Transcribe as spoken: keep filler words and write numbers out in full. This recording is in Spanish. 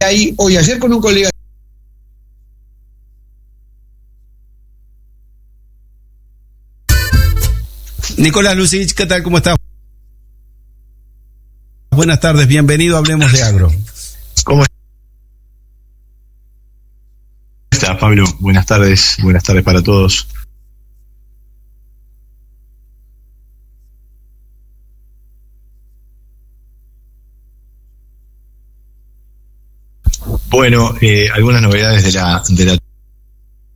ahí hoy, ayer con un colega. Nicolás Lucich, ¿qué tal? ¿Cómo estás? Buenas tardes, bienvenido a Hablemos de Agro. ¿Cómo estás, Pablo? Buenas tardes, buenas tardes para todos. Bueno, eh, algunas novedades de la, de la